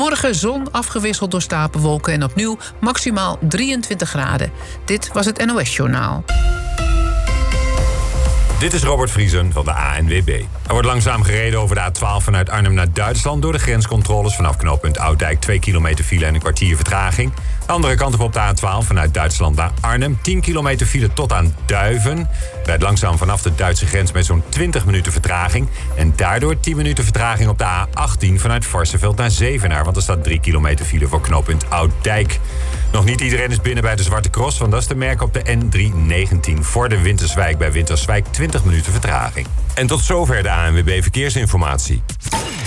Morgen zon afgewisseld door stapelwolken en opnieuw maximaal 23 graden. Dit was het NOS Journaal. Dit is Robert Vriesen van de ANWB. Er wordt langzaam gereden over de A12 vanuit Arnhem naar Duitsland... door de grenscontroles vanaf knooppunt Ouddijk. 2 kilometer file en een kwartier vertraging. De andere kant op de A12 vanuit Duitsland naar Arnhem. 10 kilometer file tot aan Duiven. Rijdt langzaam vanaf de Duitse grens met zo'n 20 minuten vertraging. En daardoor 10 minuten vertraging op de A18 vanuit Varsseveld naar Zevenaar. Want er staat 3 kilometer file voor knooppunt Ouddijk. Nog niet iedereen is binnen bij de Zwarte Cross, want dat is te merken op de N319. Voor de Winterswijk bij Winterswijk 20 minuten vertraging. En tot zover de ANWB Verkeersinformatie.